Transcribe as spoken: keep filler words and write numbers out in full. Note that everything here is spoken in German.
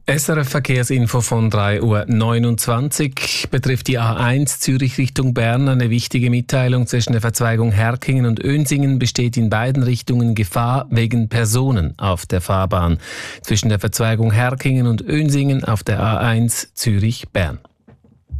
S R F Verkehrsinfo von drei Uhr neunundzwanzig betrifft die A eins Zürich Richtung Bern. Eine wichtige Mitteilung: zwischen der Verzweigung Herkingen und Önsingen besteht in beiden Richtungen Gefahr wegen Personen auf der Fahrbahn. Zwischen der Verzweigung Herkingen und Önsingen auf der A eins Zürich Bern.